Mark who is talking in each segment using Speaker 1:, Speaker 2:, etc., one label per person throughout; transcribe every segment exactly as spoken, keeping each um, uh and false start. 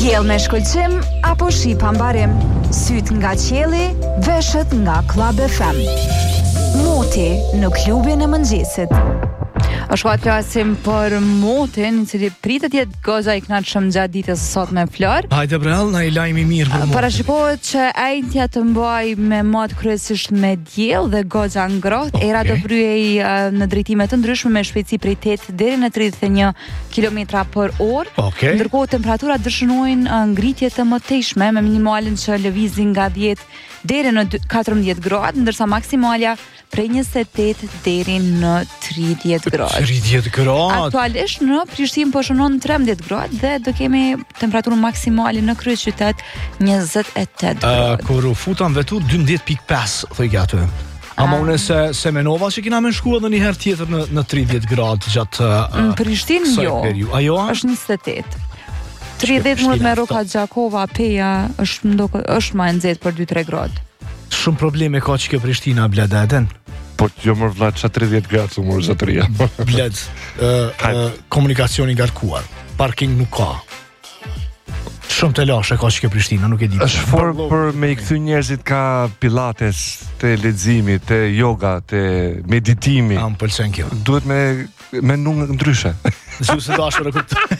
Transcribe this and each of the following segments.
Speaker 1: Diell me shkëlqim apo shi pa mbarim. Syt nga qielli, veshët nga Club F M. Moti në klubin e mëngjesit.
Speaker 2: Është kohë të flasim për motin, i cili pritet jetë goxha i kënaqshëm gjatë ditës së sotme Flor.
Speaker 3: Hajde brell, na i lajmi mirë për motin.
Speaker 2: Parashikohet që ajtja të mbaj me mod kryesisht me diell dhe goxha ngrohtë,
Speaker 3: Okay.
Speaker 2: era do bryej uh, në drejtime të ndryshme me shpejtësi prej tetëdhjetë deri në tridhjetë e një kilometra për orë.
Speaker 3: Okay.
Speaker 2: Ndërkohë temperaturat dëshnojnë uh, ngritje të mëtejshme me minimalin që lëvizin nga dhjetë deri në katërmbëdhjetë gradë, ndërsa maksimalja prej njëzet e tetë deri në tridhjetë gradë.
Speaker 3: tridhjetë gradë.
Speaker 2: Aktualisht në Prishtinë po shënon trembëdhjetë gradë dhe do kemi temperaturën maksimale në kryeqytet njëzet e tetë
Speaker 3: Uh,
Speaker 2: gradë.
Speaker 3: kur u futam vetu dymbëdhjetë pikë pesë thoj aty. Ama unë se se menova që kena më shku edhe një herë tjetër në në tridhjetë gradë gjatë uh,
Speaker 2: Në Prishtinë
Speaker 3: kësaj
Speaker 2: jo.
Speaker 3: periudhe. A jo?
Speaker 2: Është njëzet e tetë. tridhjetë minutë me Roka Gjakova, Peja është ndoko është më e nxehtë për dy tre gradë.
Speaker 3: Shumë probleme ka që kjo Prishtina bled eden.
Speaker 4: Po jo më vlla çka tridhjetë gradë su më zotëria.
Speaker 3: Bled uh, uh, komunikacioni ngarkuar. Parking nuk ka. Shumë të lashe ka që kjo Prishtina, nuk e di.
Speaker 4: Është for për me i kthy njerëzit ka pilates, te leximi, te yoga, te meditimi.
Speaker 3: A më pëlqen kjo.
Speaker 4: Duhet me me nuk ndryshe.
Speaker 3: Ju se dashur e kuptoj.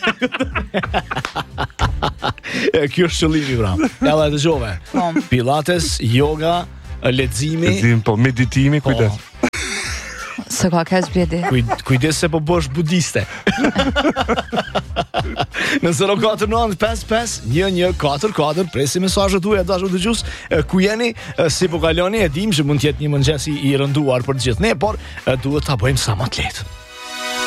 Speaker 3: E kjo është qëllimi pra. Ella e dëgjove.
Speaker 2: Po.
Speaker 3: Pilates, yoga, leximi.
Speaker 4: Lexim, po meditimi, kujdes.
Speaker 2: Se ka kaq bledi.
Speaker 3: Kuj, kujdes se po bësh budiste. Në zero katër nëntë pesë pesë një një katër katër presi mesazhet tuaja dashur dëgjues. E, Ku jeni, e, si po kaloni, e dim që mund të jetë një mëngjes i rënduar për të gjithë ne, por e, duhet ta bëjmë sa më të lehtë.